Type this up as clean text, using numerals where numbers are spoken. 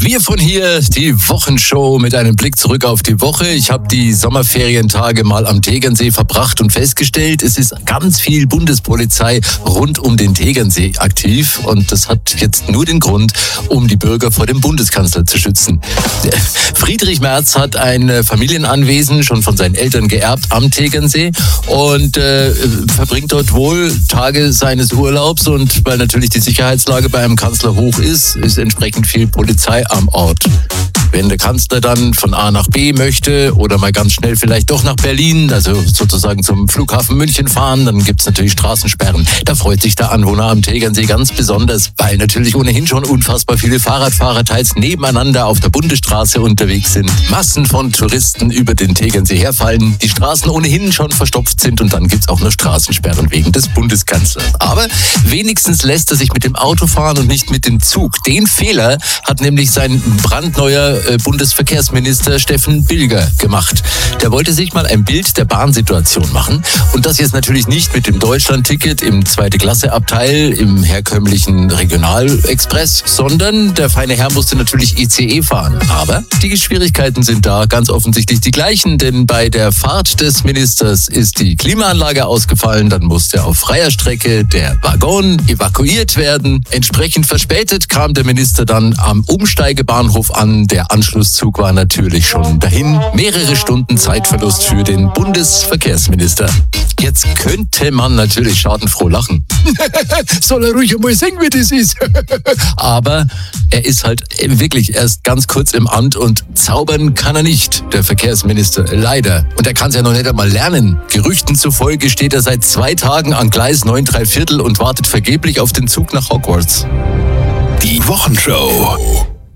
Wir von hier, die Wochenshow mit einem Blick zurück auf die Woche. Ich habe die Sommerferientage mal am Tegernsee verbracht und festgestellt, es ist ganz viel Bundespolizei rund um den Tegernsee aktiv. Und das hat jetzt nur den Grund, um die Bürger vor dem Bundeskanzler zu schützen. Friedrich Merz hat ein Familienanwesen schon von seinen Eltern geerbt am Tegernsee und verbringt dort wohl Tage seines Urlaubs. Und weil natürlich die Sicherheitslage bei einem Kanzler hoch ist entsprechend viel Polizei am Ort. Wenn der Kanzler dann von A nach B möchte oder mal ganz schnell vielleicht doch nach Berlin, also sozusagen zum Flughafen München fahren, dann gibt's natürlich Straßensperren. Da freut sich der Anwohner am Tegernsee ganz besonders, weil natürlich ohnehin schon unfassbar viele Fahrradfahrer teils nebeneinander auf der Bundesstraße unterwegs sind. Massen von Touristen über den Tegernsee herfallen, die Straßen ohnehin schon verstopft sind und dann gibt's auch noch Straßensperren wegen des Bundeskanzlers. Aber wenigstens lässt er sich mit dem Auto fahren und nicht mit dem Zug. Den Fehler hat nämlich sein brandneuer Bundesverkehrsminister Steffen Bilger gemacht. Der wollte sich mal ein Bild der Bahnsituation machen und das jetzt natürlich nicht mit dem Deutschland-Ticket im Zweite-Klasse-Abteil im herkömmlichen Regionalexpress, sondern der feine Herr musste natürlich ICE fahren. Aber die Schwierigkeiten sind da ganz offensichtlich die gleichen, denn bei der Fahrt des Ministers ist die Klimaanlage ausgefallen, dann musste auf freier Strecke der Waggon evakuiert werden. Entsprechend verspätet kam der Minister dann am Umsteigebahnhof an. Der Anschlusszug war natürlich schon dahin. Mehrere Stunden Zeitverlust für den Bundesverkehrsminister. Jetzt könnte man natürlich schadenfroh lachen. Soll er ruhig einmal sehen, wie das ist. Aber er ist halt wirklich erst ganz kurz im Amt und zaubern kann er nicht, der Verkehrsminister. Leider. Und er kann es ja noch nicht einmal lernen. Gerüchten zufolge steht er seit 2 Tagen an Gleis 9 3/4 und wartet vergeblich auf den Zug nach Hogwarts. Die Wochenshow.